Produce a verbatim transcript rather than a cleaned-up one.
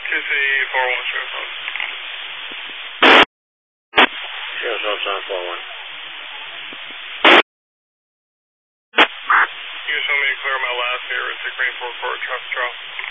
two C four one, show yourself. Show yourself, sign four one. You can show me to clear my last here at six eight four court, traffic trial.